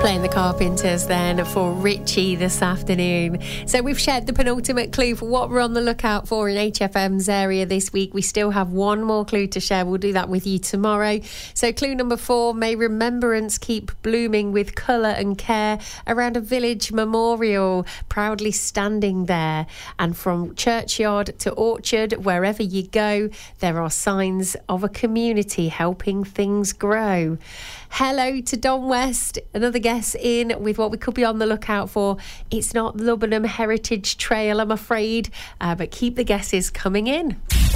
Playing the Carpenters then for Richie this afternoon. So we've shared the penultimate clue for what we're on the lookout for in HFM's area this week. We still have one more clue to share. We'll do that with you tomorrow. So clue number 4, may remembrance keep blooming with colour and care around a village memorial, proudly standing there. And from churchyard to orchard, wherever you go, there are signs of a community helping things grow. Hello to Don West, another guess in with what we could be on the lookout for. It's not Lubbenham Heritage Trail, I'm afraid, but keep the guesses coming in.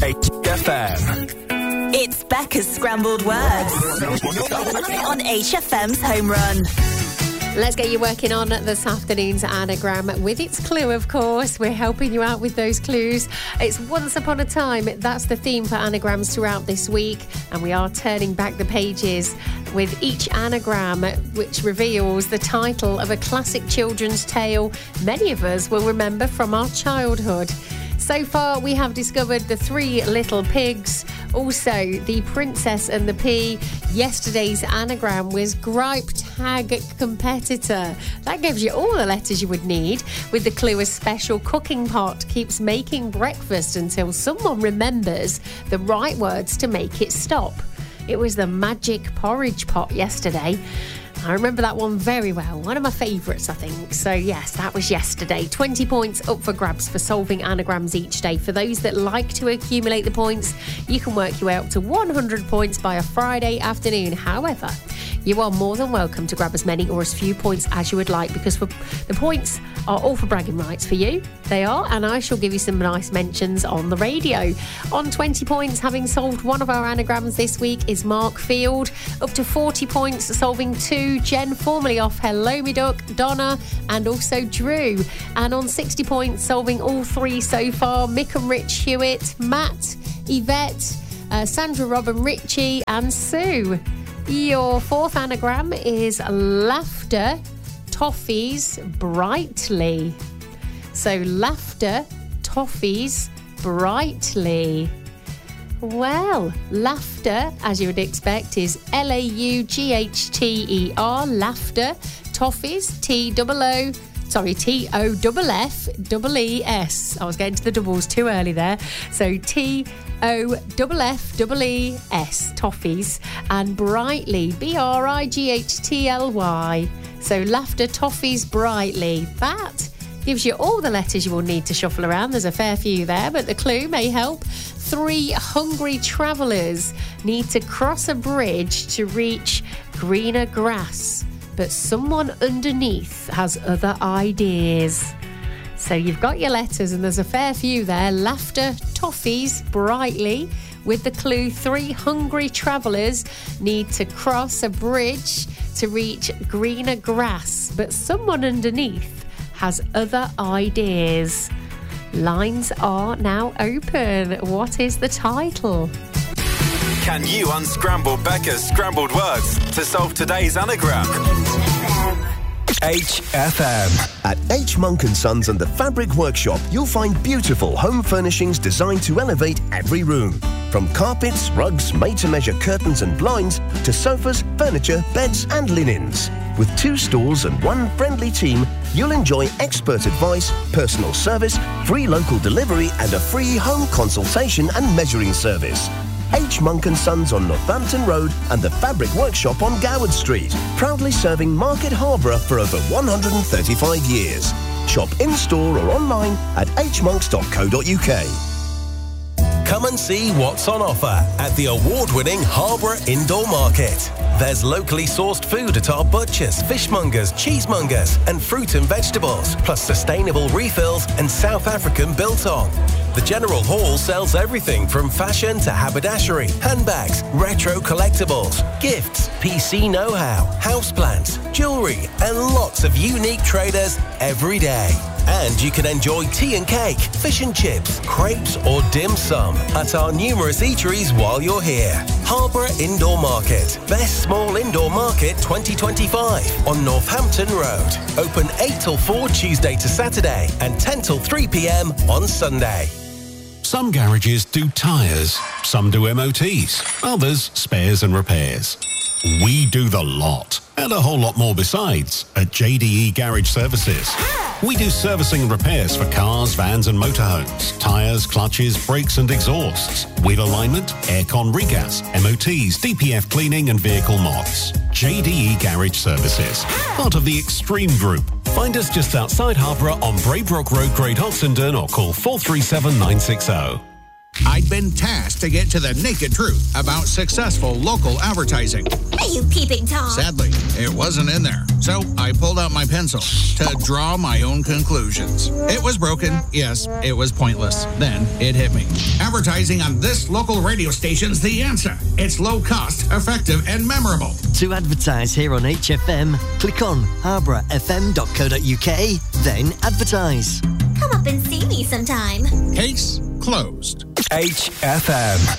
HFM. It's Becca's Scrambled Words on HFM's Home Run. Let's get you working on this afternoon's anagram with its clue, of course. We're helping you out with those clues. It's once upon a time. That's the theme for anagrams throughout this week. And we are turning back the pages with each anagram, which reveals the title of a classic children's tale many of us will remember from our childhood. So far, we have discovered the 3 Little Pigs, also the Princess and the Pea. Yesterday's anagram was Gripe Tag Competitor. That gives you all the letters you would need, with the clue a special cooking pot keeps making breakfast until someone remembers the right words to make it stop. It was the magic porridge pot yesterday. I remember that one very well. One of my favourites, I think. So, yes, that was yesterday. 20 points up for grabs for solving anagrams each day. For those that like to accumulate the points, you can work your way up to 100 points by a Friday afternoon. However, you are more than welcome to grab as many or as few points as you would like, because the points are all for bragging rights for you. They are, and I shall give you some nice mentions on the radio. On 20 points, having solved one of our anagrams this week, is Mark Field. Up to 40 points, solving 2, Jen, formerly off Hello Me Duck, Donna, and also Drew. And on 60 points, solving all 3 so far, Mick and Rich Hewitt, Matt, Yvette, Sandra, Robin, Richie, and Sue. Your 4th anagram is Laughter Toffees Brightly. So Laughter Toffees Brightly. Well, laughter, as you would expect, is L-A-U-G-H-T-E-R, laughter. Toffees, T-O-F-F-E-E-S. I was getting to the doubles too early there. So T-O-F-F-E-E-S, toffees. And brightly, B-R-I-G-H-T-L-Y. So laughter, toffees, brightly. That gives you all the letters you will need to shuffle around. There's a fair few there, but the clue may help. 3 hungry travellers need to cross a bridge to reach greener grass, but someone underneath has other ideas. So you've got your letters, and there's a fair few there. Laughter, toffees, brightly, with the clue 3 hungry travellers need to cross a bridge to reach greener grass, but someone underneath has other ideas. Lines are now open. What is the title? Can you unscramble Becca's scrambled words to solve today's anagram? HFM. At H. Monk & Sons and the Fabric Workshop, you'll find beautiful home furnishings designed to elevate every room. From carpets, rugs, made-to-measure curtains and blinds, to sofas, furniture, beds and linens. With 2 stores and 1 friendly team, you'll enjoy expert advice, personal service, free local delivery and a free home consultation and measuring service. H. Monk & Sons on Northampton Road and the Fabric Workshop on Goward Street, proudly serving Market Harborough for over 135 years. Shop in-store or online at hmonks.co.uk. Come and see what's on offer at the award-winning Harborough Indoor Market. There's locally sourced food at our butchers, fishmongers, cheesemongers and fruit and vegetables, plus sustainable refills and South African biltong. The General Hall sells everything from fashion to haberdashery, handbags, retro collectibles, gifts, PC know-how, houseplants, jewellery and lots of unique traders every day. And you can enjoy tea and cake, fish and chips, crepes or dim sum at our numerous eateries while you're here. Harborough Indoor Market. Best Small Indoor Market 2025 on Northampton Road. Open 8 till 4 Tuesday to Saturday and 10 till 3 p.m. on Sunday. Some garages do tyres, some do MOTs, others spares and repairs. We do the lot. and a whole lot more besides at JDE Garage Services. We do servicing and repairs for cars, vans and motorhomes, tyres, clutches, brakes and exhausts, wheel alignment, aircon regas, MOTs, DPF cleaning and vehicle mods. JDE Garage Services, part of the Extreme Group. Find us just outside Harborough on Braybrook Road, Great Oxenden, or call 437 960. I'd been tasked to get to the naked truth about successful local advertising. Are you peeping Tom? Sadly, it wasn't in there. So I pulled out my pencil to draw my own conclusions. It was broken. Yes, it was pointless. Then it hit me. Advertising on this local radio station's the answer. It's low cost, effective, and memorable. To advertise here on HFM, click on harboroughfm.co.uk, then advertise. Come up and see me sometime. Case closed. HFM.